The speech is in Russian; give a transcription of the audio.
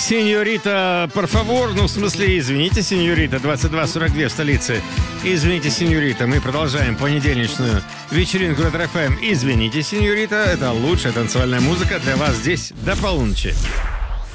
Сеньорита, por favor, ну, в смысле, извините, сеньорита, 22:42 в столице. Извините, сеньорита, мы продолжаем понедельничную вечеринку Ретро ФМ. Извините, сеньорита, это лучшая танцевальная музыка для вас здесь до полуночи.